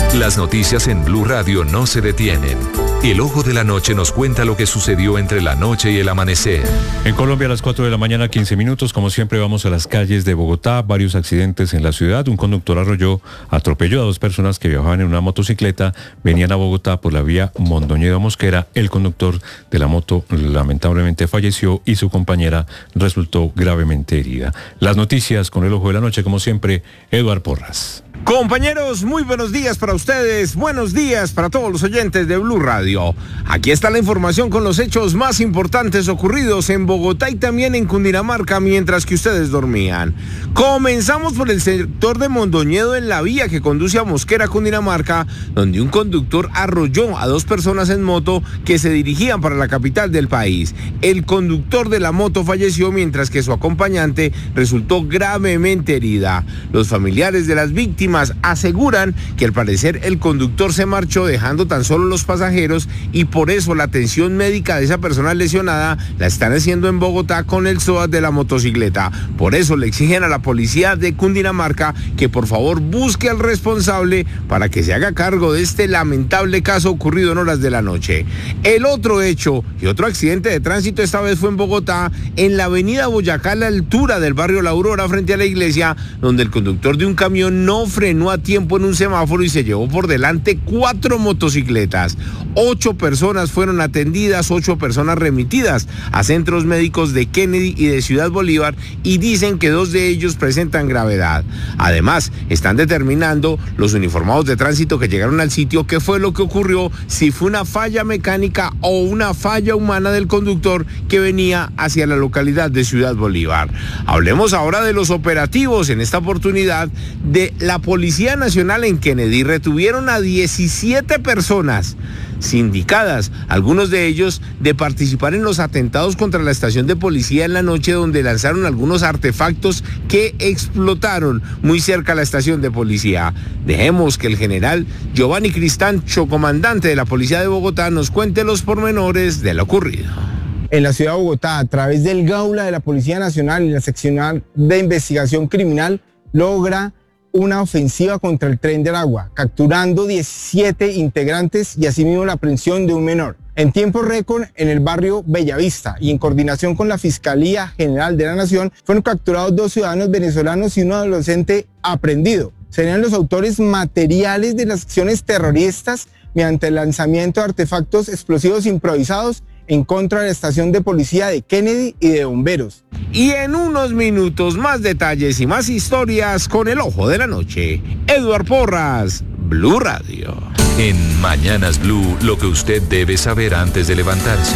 Las noticias en Blue Radio no se detienen. El Ojo de la Noche nos cuenta lo que sucedió entre la noche y el amanecer. En Colombia a las 4 de la mañana, 15 minutos. Como siempre, vamos a las calles de Bogotá. Varios accidentes en la ciudad. Un conductor atropelló a 2 personas que viajaban en una motocicleta. Venían a Bogotá por la vía Mondoñedo-Mosquera. El conductor de la moto lamentablemente falleció y su compañera resultó gravemente herida. Las noticias con el Ojo de la Noche, como siempre, Eduard Porras. Compañeros, muy buenos días para ustedes, buenos días para todos los oyentes de Blue Radio. Aquí está la información con los hechos más importantes ocurridos en Bogotá y también en Cundinamarca mientras que ustedes dormían. Comenzamos por el sector de Mondoñedo en la vía que conduce a Mosquera, Cundinamarca, donde un conductor arrolló a 2 personas en moto que se dirigían para la capital del país. El conductor de la moto falleció mientras que su acompañante resultó gravemente herida. Los familiares de las víctimas aseguran que al parecer el conductor se marchó dejando tan solo los pasajeros y por eso la atención médica de esa persona lesionada la están haciendo en Bogotá con el SOAT de la motocicleta. Por eso le exigen a la policía de Cundinamarca que por favor busque al responsable para que se haga cargo de este lamentable caso ocurrido en horas de la noche. El otro hecho y otro accidente de tránsito esta vez fue en Bogotá, en la avenida Boyacá a la altura del barrio La Aurora frente a la iglesia, donde el conductor de un camión no frenó a tiempo en un semáforo y se llevó por delante 4 motocicletas. 8 personas fueron atendidas, 8 personas remitidas a centros médicos de Kennedy y de Ciudad Bolívar y dicen que 2 de ellos presentan gravedad. Además, están determinando los uniformados de tránsito que llegaron al sitio qué fue lo que ocurrió, si fue una falla mecánica o una falla humana del conductor que venía hacia la localidad de Ciudad Bolívar. Hablemos ahora de los operativos. En esta oportunidad de la Policía Nacional en Kennedy retuvieron a 17 personas sindicadas, algunos de ellos de participar en los atentados contra la estación de policía en la noche, donde lanzaron algunos artefactos que explotaron muy cerca a la estación de policía. Dejemos que el general Giovanni Cristancho, comandante de la Policía de Bogotá, nos cuente los pormenores de lo ocurrido. En la ciudad de Bogotá, a través del Gaula de la Policía Nacional y la Seccional de Investigación Criminal, logra una ofensiva contra el Tren de Aragua, capturando 17 integrantes y asimismo la aprehensión de un menor. En tiempo récord, en el barrio Bellavista y en coordinación con la Fiscalía General de la Nación, fueron capturados 2 ciudadanos venezolanos y un adolescente aprehendido. Serían los autores materiales de las acciones terroristas mediante el lanzamiento de artefactos explosivos improvisados en contra de la estación de policía de Kennedy y de bomberos. Y en unos minutos más detalles y más historias con el Ojo de la Noche. Eduard Porras, Blue Radio. En Mañanas Blue, lo que usted debe saber antes de levantarse.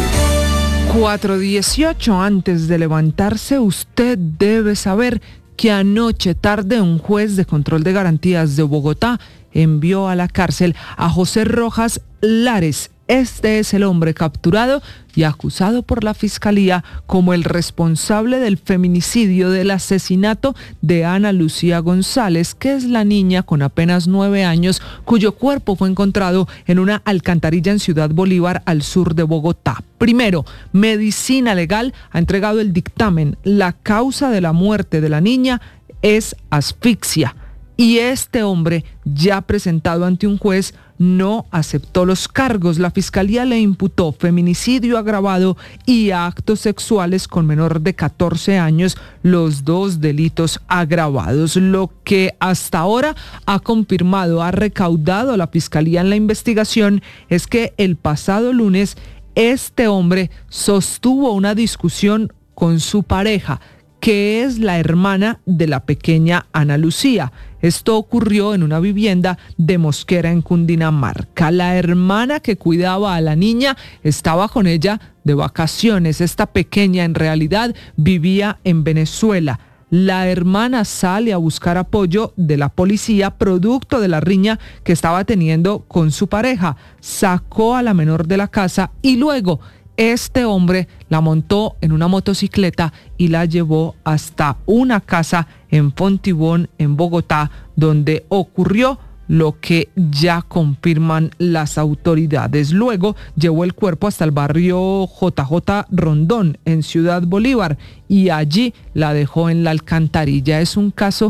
4:18 antes de levantarse, usted debe saber que anoche tarde un juez de control de garantías de Bogotá envió a la cárcel a José Rojas Lares. Este es el hombre capturado y acusado por la Fiscalía como el responsable del feminicidio del asesinato de Ana Lucía González, que es la niña con apenas 9 años, cuyo cuerpo fue encontrado en una alcantarilla en Ciudad Bolívar, al sur de Bogotá. Primero, Medicina Legal ha entregado el dictamen. La causa de la muerte de la niña es asfixia. Y este hombre, ya presentado ante un juez, no aceptó los cargos. La Fiscalía le imputó feminicidio agravado y actos sexuales con menor de 14 años, los 2 delitos agravados. Lo que hasta ahora ha recaudado la Fiscalía en la investigación es que el pasado lunes este hombre sostuvo una discusión con su pareja, que es la hermana de la pequeña Ana Lucía. Esto ocurrió en una vivienda de Mosquera, en Cundinamarca. La hermana que cuidaba a la niña estaba con ella de vacaciones. Esta pequeña en realidad vivía en Venezuela. La hermana sale a buscar apoyo de la policía producto de la riña que estaba teniendo con su pareja. Sacó a la menor de la casa y luego este hombre la montó en una motocicleta y la llevó hasta una casa en Fontibón, en Bogotá, donde ocurrió lo que ya confirman las autoridades. Luego llevó el cuerpo hasta el barrio JJ Rondón, en Ciudad Bolívar, y allí la dejó en la alcantarilla. Es un caso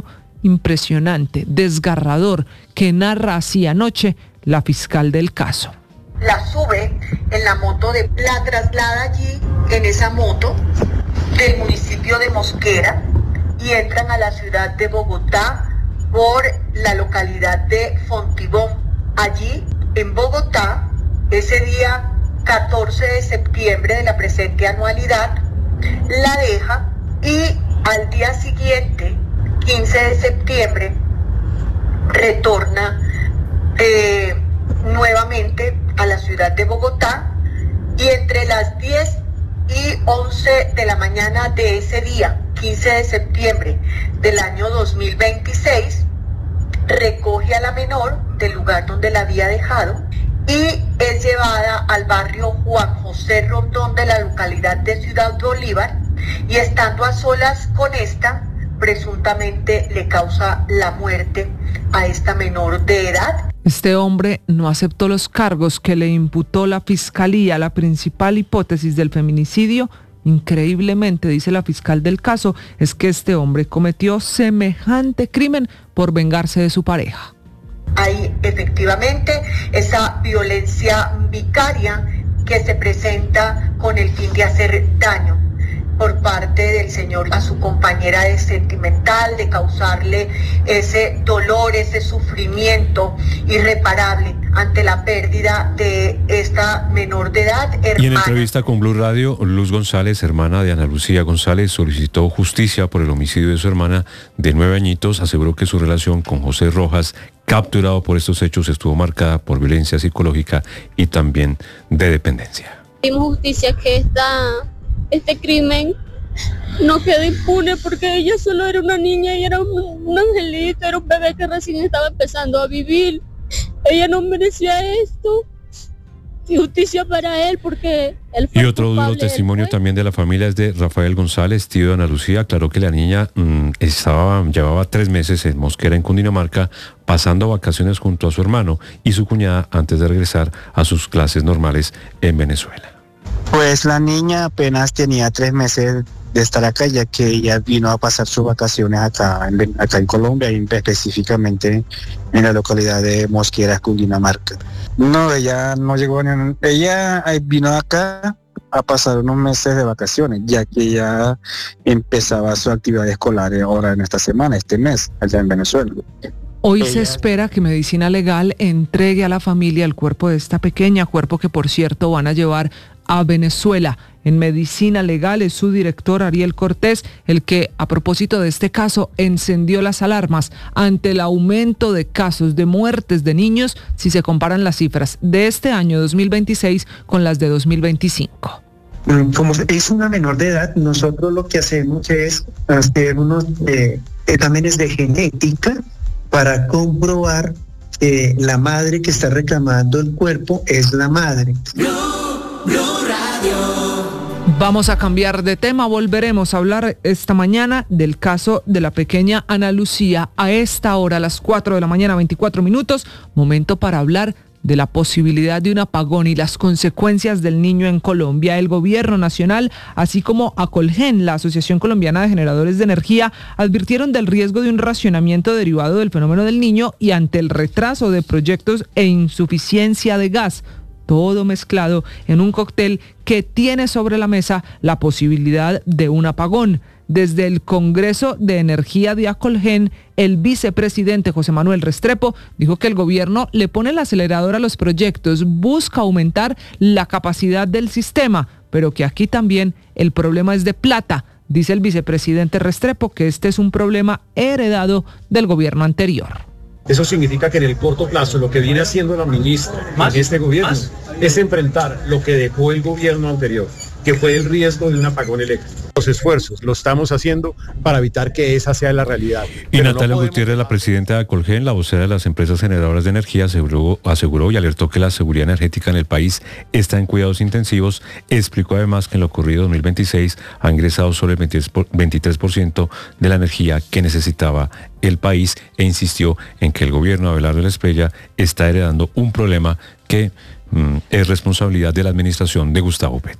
impresionante, desgarrador, que narra así anoche la fiscal del caso. La sube en la moto, la traslada allí en esa moto del municipio de Mosquera y entran a la ciudad de Bogotá por la localidad de Fontibón. Allí en Bogotá, ese día 14 de septiembre de la presente anualidad, la deja y al día siguiente, 15 de septiembre, retorna nuevamente a la ciudad de Bogotá y entre las 10 y 11 de la mañana de ese día, 15 de septiembre del año 2026, recoge a la menor del lugar donde la había dejado y es llevada al barrio Juan José Rondón de la localidad de Ciudad Bolívar y estando a solas con esta, presuntamente le causa la muerte a esta menor de edad. Este hombre no aceptó los cargos que le imputó la fiscalía. La principal hipótesis del feminicidio, increíblemente, dice la fiscal del caso, es que este hombre cometió semejante crimen por vengarse de su pareja. Hay efectivamente esa violencia vicaria que se presenta con el fin de hacer daño por parte del señor a su compañera de sentimental, de causarle ese dolor, ese sufrimiento irreparable ante la pérdida de esta menor de edad. Y en entrevista con Blue Radio, Luz González, hermana de Ana Lucía González, solicitó justicia por el homicidio de su hermana de 9 añitos. Aseguró que su relación con José Rojas, capturado por estos hechos, estuvo marcada por violencia psicológica y también de dependencia. Pedimos justicia, que este crimen no quede impune, porque ella solo era una niña y era un angelito, era un bebé que recién estaba empezando a vivir. Ella no merecía esto. Y justicia para él, porque él fue. Y otro duro testimonio también de la familia es de Rafael González, tío de Ana Lucía. Aclaró que la niña llevaba 3 meses en Mosquera, en Cundinamarca, pasando vacaciones junto a su hermano y su cuñada antes de regresar a sus clases normales en Venezuela. Pues la niña apenas tenía 3 meses de estar acá, ya que ella vino a pasar sus vacaciones acá en Colombia, y específicamente en la localidad de Mosquera, Cundinamarca. No, ella no llegó ella vino acá a pasar unos meses de vacaciones, ya que ella empezaba su actividad escolar ahora en esta semana, este mes, allá en Venezuela. Hoy se espera que Medicina Legal entregue a la familia el cuerpo de esta pequeña, cuerpo que por cierto van a llevar a Venezuela. En Medicina Legal es su director Ariel Cortés el que, a propósito de este caso, encendió las alarmas ante el aumento de casos de muertes de niños si se comparan las cifras de este año 2026 con las de 2025. Como es una menor de edad, nosotros lo que hacemos es hacer unos exámenes de genética para comprobar que la madre que está reclamando el cuerpo es la madre. Vamos a cambiar de tema, volveremos a hablar esta mañana del caso de la pequeña Ana Lucía. A esta hora, a las 4 de la mañana, 24 minutos, momento para hablar de la posibilidad de un apagón y las consecuencias del niño en Colombia. El gobierno nacional, así como Acolgen, la Asociación Colombiana de Generadores de Energía, advirtieron del riesgo de un racionamiento derivado del fenómeno del niño y ante el retraso de proyectos e insuficiencia de gas. Todo mezclado en un cóctel que tiene sobre la mesa la posibilidad de un apagón. Desde el Congreso de Energía de Acolgen, el vicepresidente José Manuel Restrepo dijo que el gobierno le pone el acelerador a los proyectos, busca aumentar la capacidad del sistema, pero que aquí también el problema es de plata. Dice el vicepresidente Restrepo que este es un problema heredado del gobierno anterior. Eso significa que en el corto plazo lo que viene haciendo la ministra en este gobierno es enfrentar lo que dejó el gobierno anterior, que fue el riesgo de un apagón eléctrico. Los esfuerzos los estamos haciendo para evitar que esa sea la realidad. Y Natalia Gutiérrez, la presidenta de Acolgen, la vocera de las empresas generadoras de energía, aseguró y alertó que la seguridad energética en el país está en cuidados intensivos. Explicó además que en lo ocurrido 2026 ha ingresado solo el 23% de la energía que necesitaba el país, e insistió en que el gobierno de Abelardo Esprella está heredando un problema que es responsabilidad de la administración de Gustavo Petro.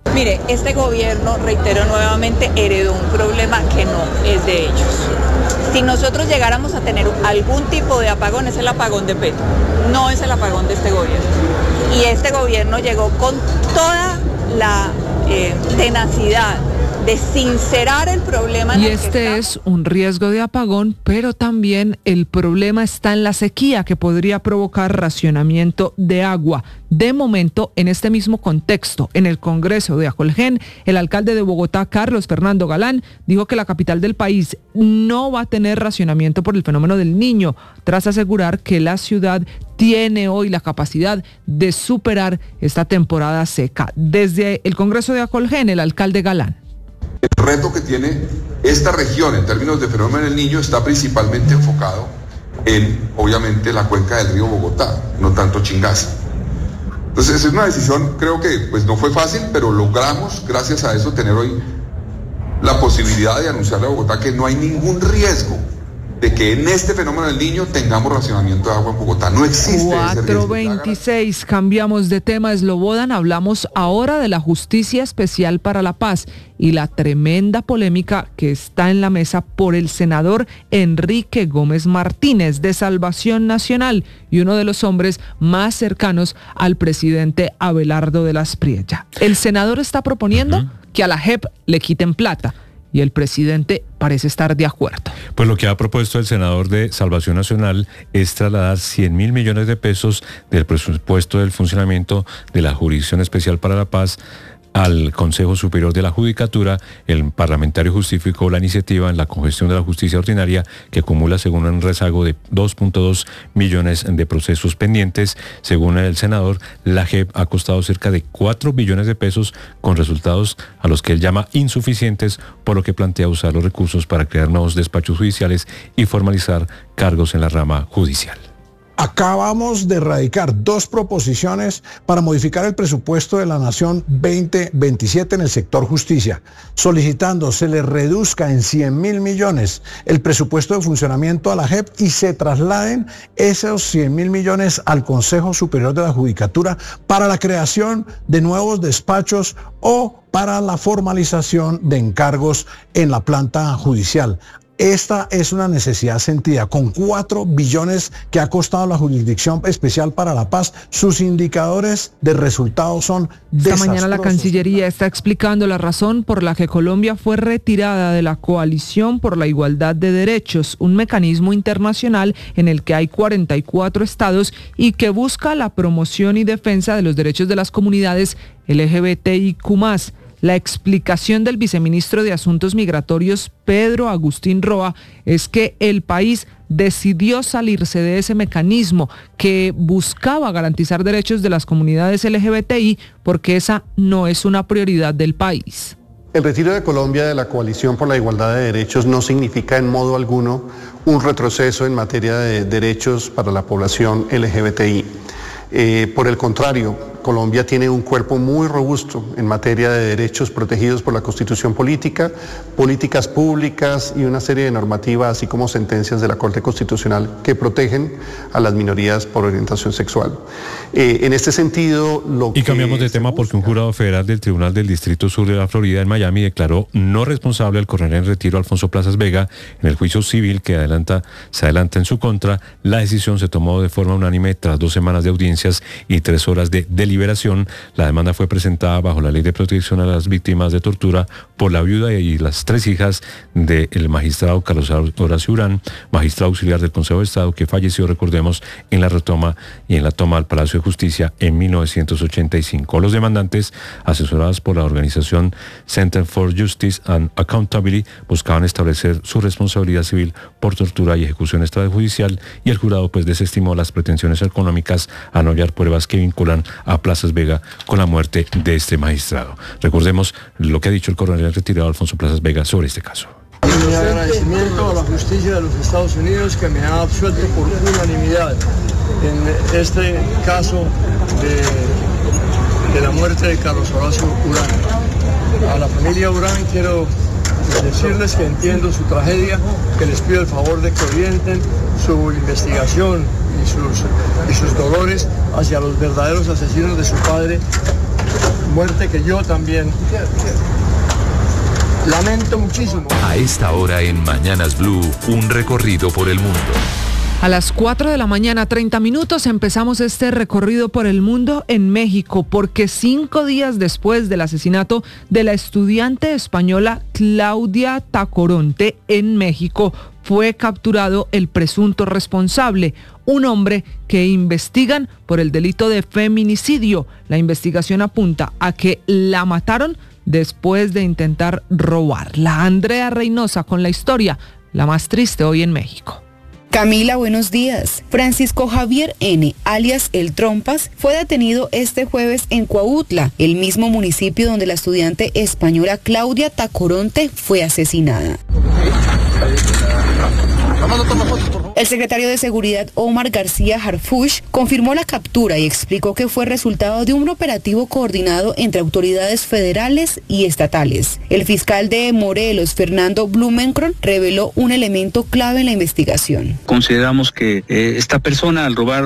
Mire, este gobierno, reitero nuevamente, heredó un problema que no es de ellos. Si nosotros llegáramos a tener algún tipo de apagón, es el apagón de Petro, no es el apagón de este gobierno. Y este gobierno llegó con toda la tenacidad de sincerar el problema. Y este es un riesgo de apagón, pero también el problema está en la sequía que podría provocar racionamiento de agua. De momento, en este mismo contexto, en el Congreso de Acolgen, el alcalde de Bogotá, Carlos Fernando Galán, dijo que la capital del país no va a tener racionamiento por el fenómeno del Niño, tras asegurar que la ciudad tiene hoy la capacidad de superar esta temporada seca. Desde el Congreso de Acolgen, el alcalde Galán. El reto que tiene esta región en términos de fenómeno del Niño está principalmente enfocado en, obviamente, la cuenca del río Bogotá, no tanto Chingaza. Entonces es una decisión, creo que pues no fue fácil, pero logramos, gracias a eso, tener hoy la posibilidad de anunciarle a Bogotá que no hay ningún riesgo de que en este fenómeno del Niño tengamos racionamiento de agua en Bogotá. No existe 4:26, cambiamos de tema. Slobodan, hablamos ahora de la Justicia Especial para la Paz y la tremenda polémica que está en la mesa por el senador Enrique Gómez Martínez de Salvación Nacional y uno de los hombres más cercanos al presidente Abelardo de la Espriella. El senador está proponiendo que a la JEP le quiten plata y el presidente parece estar de acuerdo. Pues lo que ha propuesto el senador de Salvación Nacional es trasladar 100.000 millones de pesos del presupuesto del funcionamiento de la Jurisdicción Especial para la Paz al Consejo Superior de la Judicatura. El parlamentario justificó la iniciativa en la congestión de la justicia ordinaria que acumula, según un rezago de 2.2 millones de procesos pendientes. Según el senador, la JEP ha costado cerca de 4 billones de pesos con resultados a los que él llama insuficientes, por lo que plantea usar los recursos para crear nuevos despachos judiciales y formalizar cargos en la rama judicial. Acabamos de erradicar 2 proposiciones para modificar el presupuesto de la Nación 2027 en el sector justicia, solicitando se le reduzca en 100.000 millones el presupuesto de funcionamiento a la JEP y se trasladen esos 100.000 millones al Consejo Superior de la Judicatura para la creación de nuevos despachos o para la formalización de encargos en la planta judicial. Esta es una necesidad sentida. Con 4 billones que ha costado la Jurisdicción Especial para la Paz, sus indicadores de resultados son desastrosos. Esta mañana la Cancillería está explicando la razón por la que Colombia fue retirada de la Coalición por la Igualdad de Derechos, un mecanismo internacional en el que hay 44 estados y que busca la promoción y defensa de los derechos de las comunidades LGBTIQ+. La explicación del viceministro de Asuntos Migratorios, Pedro Agustín Roa, es que el país decidió salirse de ese mecanismo que buscaba garantizar derechos de las comunidades LGBTI porque esa no es una prioridad del país. El retiro de Colombia de la Coalición por la Igualdad de Derechos no significa en modo alguno un retroceso en materia de derechos para la población LGBTI. Por el contrario, Colombia tiene un cuerpo muy robusto en materia de derechos protegidos por la Constitución política, políticas públicas y una serie de normativas, así como sentencias de la Corte Constitucional que protegen a las minorías por orientación sexual. En este sentido, cambiamos de tema porque un jurado federal del Tribunal del Distrito Sur de la Florida en Miami declaró no responsable al coronel en retiro Alfonso Plazas Vega en el juicio civil que se adelanta en su contra. La decisión se tomó de forma unánime tras 2 semanas de audiencias y 3 horas de deliberación. La demanda fue presentada bajo la Ley de Protección a las Víctimas de Tortura por la viuda y las 3 hijas del magistrado Carlos Horacio Urán, magistrado auxiliar del Consejo de Estado, que falleció, recordemos, en la retoma y en la toma al Palacio de Justicia en 1985. Los demandantes, asesorados por la organización Center for Justice and Accountability, buscaban establecer su responsabilidad civil por tortura y ejecución extrajudicial, y el jurado pues desestimó las pretensiones económicas a no hallar pruebas que vinculan a Plazas Vega con la muerte de este magistrado. Recordemos lo que ha dicho el coronel retirado Alfonso Plazas Vega sobre este caso. Mi agradecimiento a la justicia de los Estados Unidos que me ha absuelto por unanimidad en este caso de la muerte de Carlos Horacio Urán. A la familia Urán quiero decirles que entiendo su tragedia, que les pido el favor de que orienten su investigación y sus dolores hacia los verdaderos asesinos de su padre, muerte que yo también lamento muchísimo. A esta hora en Mañanas Blue, un recorrido por el mundo. A las 4 de la mañana, 30 minutos, empezamos este recorrido por el mundo en México, porque 5 días después del asesinato de la estudiante española Claudia Tacoronte en México, fue capturado el presunto responsable, un hombre que investigan por el delito de feminicidio. La investigación apunta a que la mataron después de intentar robarla. Andrea Reynosa con la historia, la más triste hoy en México. Camila, buenos días. Francisco Javier N., alias El Trompas, fue detenido este jueves en Cuautla, el mismo municipio donde la estudiante española Claudia Tacoronte fue asesinada. El secretario de Seguridad Omar García Harfuch confirmó la captura y explicó que fue resultado de un operativo coordinado entre autoridades federales y estatales. El fiscal de Morelos, Fernando Blumenkron, reveló un elemento clave en la investigación. Consideramos que esta persona al robar,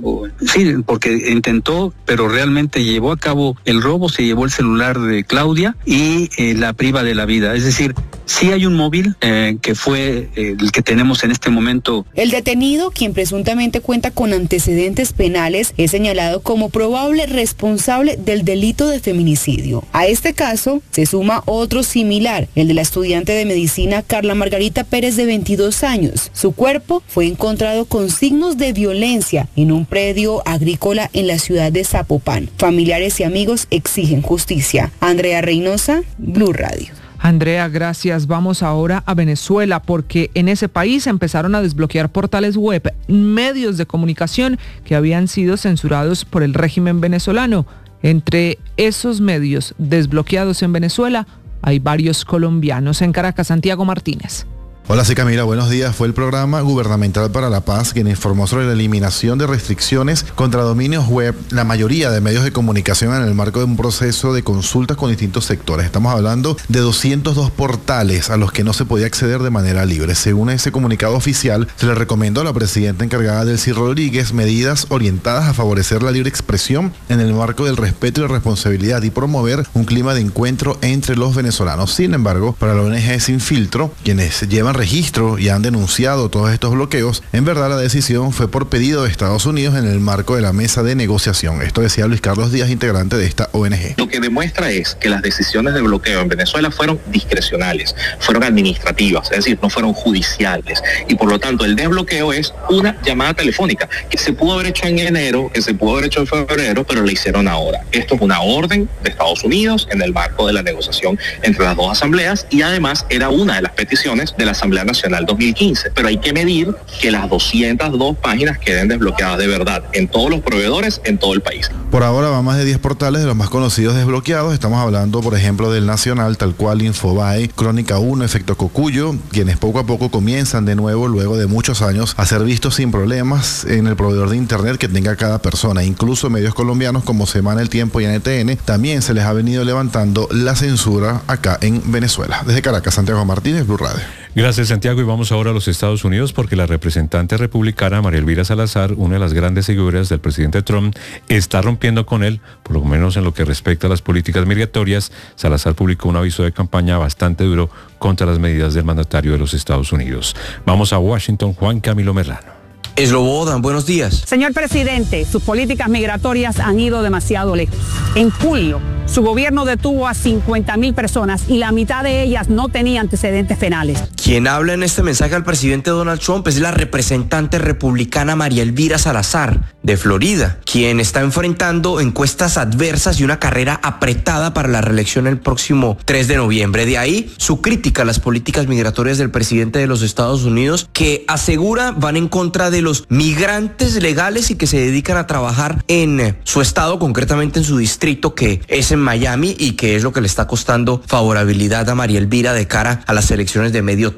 sí, porque intentó, pero realmente llevó a cabo el robo, se llevó el celular de Claudia y la priva de la vida. Es decir, sí hay un móvil que fue el que tenemos en este momento. El detenido, quien presuntamente cuenta con antecedentes penales, es señalado como probable responsable del delito de feminicidio. A este caso se suma otro similar, el de la estudiante de medicina Carla Margarita Pérez, de 22 años. Su cuerpo fue encontrado con signos de violencia en un predio agrícola en la ciudad de Zapopan. Familiares y amigos exigen justicia. Andrea Reynosa, Blue Radio. Andrea, gracias. Vamos ahora a Venezuela, porque en ese país empezaron a desbloquear portales web, medios de comunicación que habían sido censurados por el régimen venezolano. Entre esos medios desbloqueados en Venezuela hay varios colombianos. En Caracas, Santiago Martínez. Hola, sí, Camila, buenos días. Fue el Programa Gubernamental para la Paz quien informó sobre la eliminación de restricciones contra dominios web, la mayoría de medios de comunicación en el marco de un proceso de consultas con distintos sectores. Estamos hablando de 202 portales a los que no se podía acceder de manera libre. Según ese comunicado oficial, se le recomendó a la presidenta encargada, Delcy Rodríguez, medidas orientadas a favorecer la libre expresión en el marco del respeto y la responsabilidad y promover un clima de encuentro entre los venezolanos. Sin embargo, para la ONG Sin Filtro, quienes llevan registro y han denunciado todos estos bloqueos, en verdad la decisión fue por pedido de Estados Unidos en el marco de la mesa de negociación. Esto decía Luis Carlos Díaz, integrante de esta ONG. Lo que demuestra es que las decisiones de bloqueo en Venezuela fueron discrecionales, fueron administrativas, es decir, no fueron judiciales, y por lo tanto el desbloqueo es una llamada telefónica que se pudo haber hecho en enero, que se pudo haber hecho en febrero, pero la hicieron ahora. Esto es una orden de Estados Unidos en el marco de la negociación entre las dos asambleas, y además era una de las peticiones de la Asamblea Nacional 2015, pero hay que medir que las 202 páginas queden desbloqueadas de verdad en todos los proveedores en todo el país. Por ahora van más de 10 portales de los más conocidos desbloqueados. Estamos hablando, por ejemplo, del Nacional, tal cual, Infobae, Crónica 1, Efecto Cocuyo, quienes poco a poco comienzan de nuevo, luego de muchos años, a ser vistos sin problemas en el proveedor de internet que tenga cada persona. Incluso medios colombianos como Semana, El Tiempo y NTN también se les ha venido levantando la censura acá en Venezuela. Desde Caracas, Santiago Martínez, Blue Radio. Gracias, Santiago, y vamos ahora a los Estados Unidos, porque la representante republicana María Elvira Salazar, una de las grandes seguidoras del presidente Trump, está rompiendo con él, por lo menos en lo que respecta a las políticas migratorias. Salazar publicó un aviso de campaña bastante duro contra las medidas del mandatario de los Estados Unidos. Vamos a Washington, Juan Camilo Merlano. Slobodan, buenos días. Señor presidente, sus políticas migratorias han ido demasiado lejos. En julio, su gobierno detuvo a 50,000 personas y la mitad de ellas no tenía antecedentes penales. Quien habla en este mensaje al presidente Donald Trump es la representante republicana María Elvira Salazar, de Florida, quien está enfrentando encuestas adversas y una carrera apretada para la reelección el próximo 3 de noviembre. De ahí su crítica a las políticas migratorias del presidente de los Estados Unidos, que asegura van en contra de los migrantes legales y que se dedican a trabajar en su estado, concretamente en su distrito, que es en Miami, y que es lo que le está costando favorabilidad a María Elvira de cara a las elecciones de medio término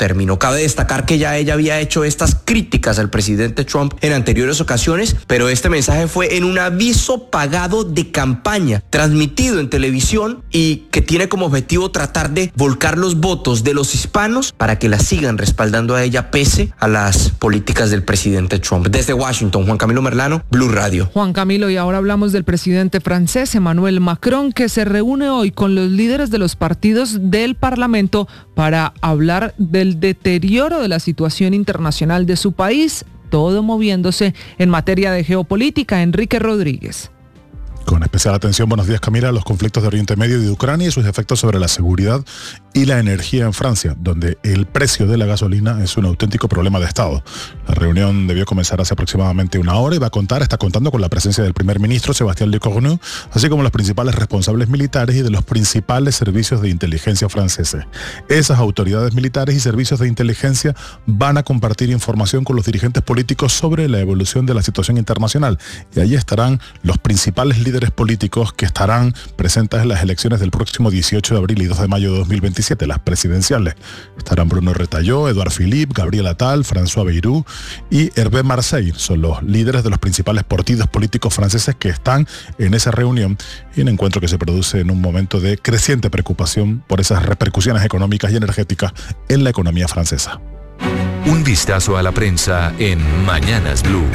término. Cabe destacar que ya ella había hecho estas críticas al presidente Trump en anteriores ocasiones, pero este mensaje fue en un aviso pagado de campaña, transmitido en televisión y que tiene como objetivo tratar de volcar los votos de los hispanos para que la sigan respaldando a ella pese a las políticas del presidente Trump. Desde Washington, Juan Camilo Merlano, Blue Radio. Juan Camilo, y ahora hablamos del presidente francés Emmanuel Macron, que se reúne hoy con los líderes de los partidos del Parlamento para hablar del deterioro de la situación internacional de su país, todo moviéndose en materia de geopolítica. Enrique Rodríguez. Con especial atención, buenos días Camila, a los conflictos de Oriente Medio y de Ucrania y sus efectos sobre la seguridad y la energía en Francia, donde el precio de la gasolina es un auténtico problema de Estado. La reunión debió comenzar hace aproximadamente una hora y está contando con la presencia del primer ministro Sébastien Lecornu, así como los principales responsables militares y de los principales servicios de inteligencia franceses. Esas autoridades militares y servicios de inteligencia van a compartir información con los dirigentes políticos sobre la evolución de la situación internacional, y allí estarán los principales líderes políticos que estarán presentes en las elecciones del próximo 18 de abril y 2 de mayo de 2027, las presidenciales. Estarán Bruno Retailleau, Edouard Philippe, Gabriel Attal, François Bayrou y Hervé Marseille. Son los líderes de los principales partidos políticos franceses que están en esa reunión, y un encuentro que se produce en un momento de creciente preocupación por esas repercusiones económicas y energéticas en la economía francesa. Un vistazo a la prensa en Mañanas Blue.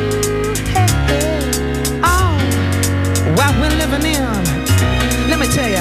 What we're living in, let me tell you.